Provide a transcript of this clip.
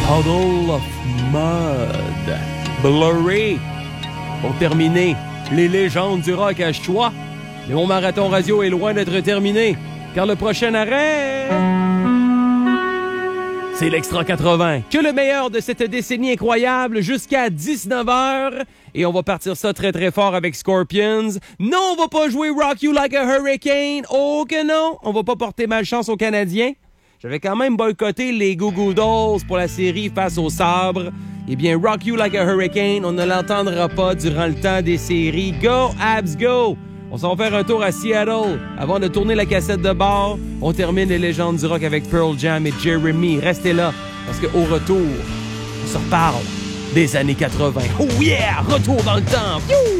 Puddle of Mud. Blurry. Pour terminer, les légendes du rock à choix. Mais mon marathon radio est loin d'être terminé, car le prochain arrêt, c'est l'Extra 80. Que le meilleur de cette décennie incroyable jusqu'à 19h. Et on va partir ça très très fort avec Scorpions. Non, on va pas jouer Rock You Like a Hurricane. Oh que non, on va pas porter malchance aux Canadiens. J'avais quand même boycotté les Goo Goo Dolls pour la série Face au sabre. Eh bien, Rock You Like a Hurricane, on ne l'entendra pas durant le temps des séries. Go, Abs, go! On s'en va faire un tour à Seattle. Avant de tourner la cassette de bord, on termine les légendes du rock avec Pearl Jam et Jeremy. Restez là, parce qu'au retour, on se reparle des années 80. Oh yeah! Retour dans le temps! Pfiou!